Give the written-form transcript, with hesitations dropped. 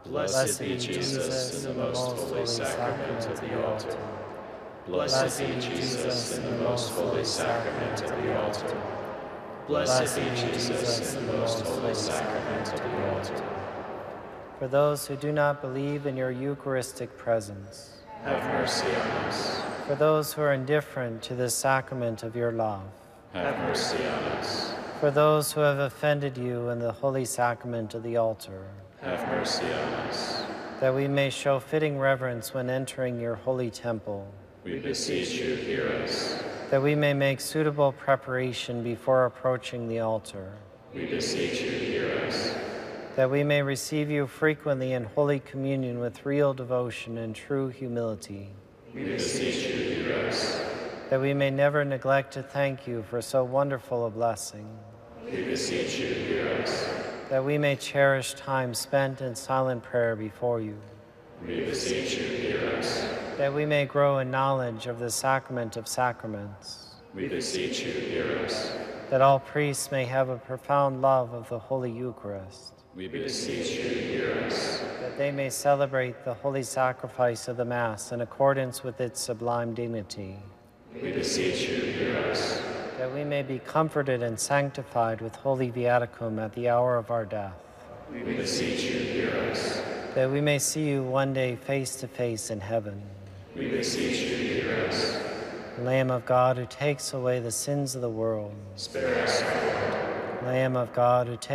Blessed be Jesus in the most holy sacrament of the altar. Blessed be Jesus in the most holy sacrament of the altar. Blessed be Jesus in the most holy sacrament of the altar. For those who do not believe in your Eucharistic presence, Have mercy on us. for those who are indifferent to the sacrament of your love, Have mercy on us. for those who have offended you in the holy sacrament of the altar, Have mercy on us. that we may show fitting reverence when entering your holy temple, We beseech you, hear us. that we may make suitable preparation before approaching the altar, We beseech you, hear us. that we may receive you frequently in Holy Communion with real devotion and true humility, We beseech you, hear us. that we may never neglect to thank you for so wonderful a blessing, We beseech you, hear us. that we may cherish time spent in silent prayer before you, We beseech you, hear us. that we may grow in knowledge of the sacrament of sacraments, We beseech you, hear us. that all priests may have a profound love of the Holy Eucharist, We beseech you, hear us. that they may celebrate the holy sacrifice of the Mass in accordance with its sublime dignity, We beseech you, hear us. that we may be comforted and sanctified with holy viaticum at the hour of our death, We beseech you, hear us. that we may see you one day face to face in heaven. We beseech you, hear us. Lamb of God, who takes away the sins of the world, Spare us, Lord. Lamb of God, who takes